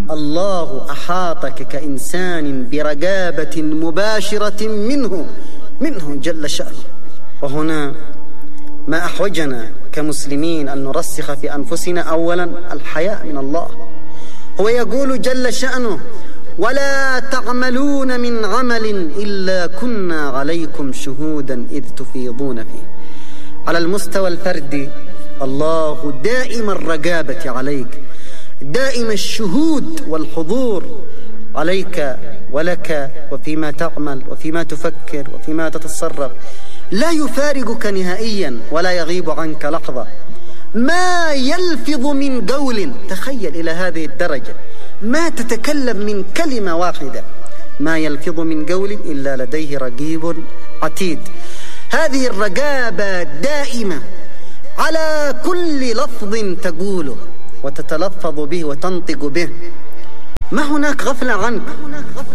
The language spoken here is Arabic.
الله أحاطك كإنسان برقابة مباشرة منه جل شأنه. وهنا ما أحوجنا كمسلمين أن نرسخ في أنفسنا أولا الحياء من الله. هو يقول جل شأنه: ولا تعملون من عمل إلا كنا عليكم شهودا إذ تفيضون فيه. على المستوى الفردي الله دائم الرقابة عليك، دائم الشهود والحضور عليك ولك وفيما تعمل وفيما تفكر وفيما تتصرف، لا يفارقك نهائيا ولا يغيب عنك لحظة. ما يلفظ من قول، تخيل إلى هذه الدرجة، ما تتكلم من كلمة واحدة، ما يلفظ من قول إلا لديه رقيب عتيد. هذه الرقابة دائمة على كل لفظ تقوله وتتلفظ به وتنطق به، ما هناك غفلة عنك.